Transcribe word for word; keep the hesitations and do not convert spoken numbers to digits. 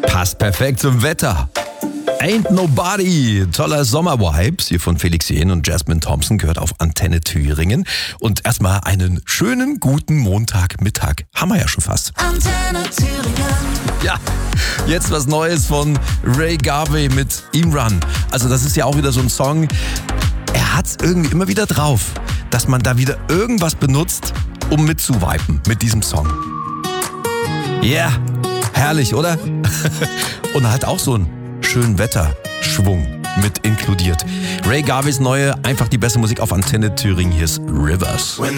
Passt perfekt zum Wetter. Ain't Nobody, toller Sommer-Vibes hier von Felix Jähn und Jasmine Thompson, gehört auf Antenne Thüringen. Und erstmal einen schönen guten Montagmittag. Haben wir ja schon fast. Antenne Thüringen. Ja, jetzt was Neues von Ray Garvey mit Imran. Also das ist ja auch wieder so ein Song, er hat's irgendwie immer wieder drauf, dass man da wieder irgendwas benutzt, um mitzuviben mit diesem Song. Ja, yeah, herrlich, oder? Und halt auch so ein schönen Wetterschwung mit inkludiert. Ray Garveys neue, einfach die beste Musik auf Antenne Thüringen. Hier ist Rivers.